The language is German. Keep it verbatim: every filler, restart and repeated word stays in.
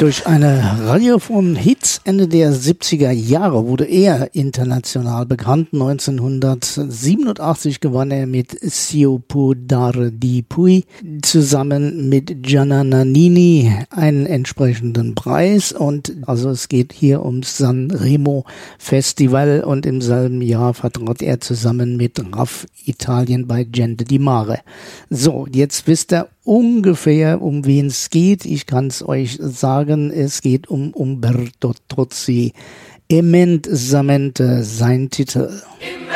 Durch eine Reihe von Hits Ende der siebziger Jahre wurde er international bekannt. neunzehnhundertsiebenundachtzig gewann er mit Sia può dar di più zusammen mit Gianna Nannini einen entsprechenden Preis. Und also es geht hier ums Sanremo Festival und im selben Jahr vertrat er zusammen mit Raff Italien bei Gente di Mare. So, jetzt wisst ihr ungefähr, um wen es geht. Ich kann es euch sagen, es geht um Umberto Tozzi. Immensamente, sein Titel.